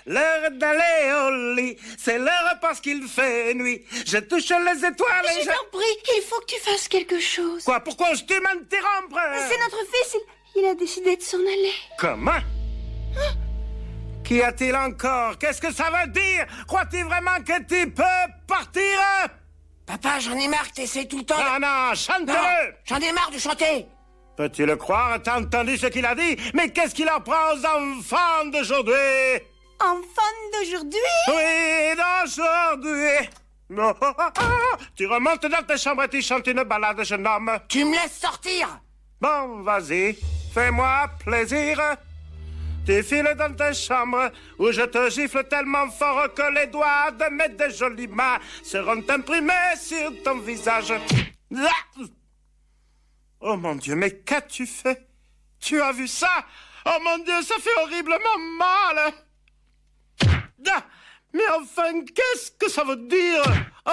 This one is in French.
l'heure d'aller au lit. C'est l'heure parce qu'il fait nuit. Je touche les étoiles et Je t'en prie, il faut que tu fasses quelque chose. Quoi, pourquoi oses-tu m'interrompre? C'est notre fils, il a décidé de s'en aller. Comment? Qu'y a-t-il encore? Qu'est-ce que ça veut dire? Crois-tu vraiment que tu peux partir? Papa, j'en ai marre que t'essayes tout le temps Non, non, Non, chante-le! j'en ai marre de chanter. Peux-tu le croire? T'as entendu ce qu'il a dit? Mais qu'est-ce qu'il apprend aux enfants d'aujourd'hui? Enfant d'aujourd'hui? Oui, d'aujourd'hui! Non. Tu remontes dans ta chambre et tu chantes une balade, jeune homme. Tu me laisses sortir. Bon, vas-y, fais-moi plaisir. Tu files dans ta chambre où je te gifle tellement fort que les doigts de mes deux jolies mains seront imprimés sur ton visage. Oh mon Dieu, mais qu'as-tu fait? Tu as vu ça? Oh mon Dieu, ça fait horriblement mal. Mais enfin, qu'est-ce que ça veut dire?